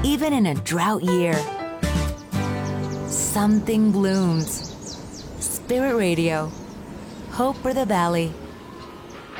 even in a drought year. Something blooms. Spirit Radio. Hope for the Valley.